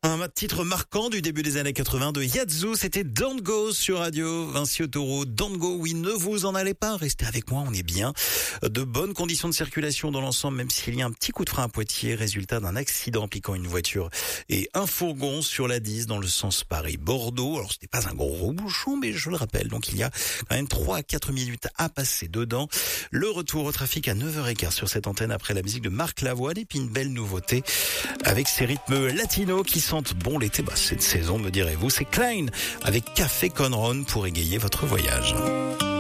Un titre marquant du début des années 80 de Yazoo, c'était Don't Go sur Radio. Vinci Autoroute, Don't Go, oui, ne vous en allez pas, restez avec moi, on est bien. De bonnes conditions de circulation dans l'ensemble, même s'il y a un petit coup de frein à Poitiers, résultat d'un accident impliquant une voiture et un fourgon sur la 10 dans le sens Paris-Bordeaux. Alors, ce n'est pas un gros bouchon, mais je le rappelle, donc il y a quand même 3 à 4 minutes à passer dedans. Le retour au trafic à 9h15 sur cette antenne après la musique de Marc Lavoine et puis une belle nouveauté avec ses rythmes latinos qui sentent bon l'été, cette saison me direz-vous, c'est Klein avec Café Conron pour égayer votre voyage.